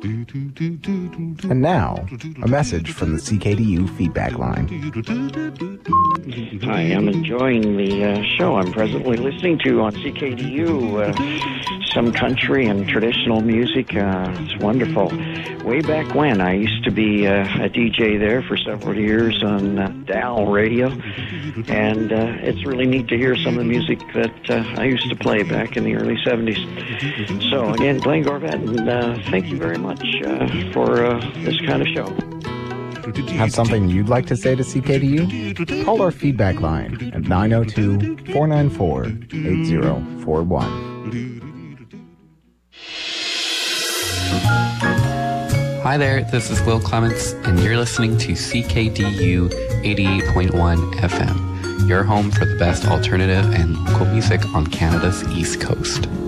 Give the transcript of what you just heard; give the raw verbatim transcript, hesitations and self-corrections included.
And now, a message from the C K D U feedback line. Hi, I'm enjoying the uh, show I'm presently listening to on C K D U. Uh, some country and traditional music. Uh, it's wonderful. Way back when, I used to be uh, a D J there for several years on uh, D A L radio. And uh, it's really neat to hear some of the music that uh, I used to play back in the early seventies. So, again, Glenn Gorvat, and uh, thank you very much uh, for uh, this kind of show. Have something you'd like to say to C K D U? Call our feedback line at nine oh two, four nine four, eight oh four one. Hi there, this is Will Clements, and you're listening to C K D U eighty-eight point one F M, your home for the best alternative and local music on Canada's East Coast.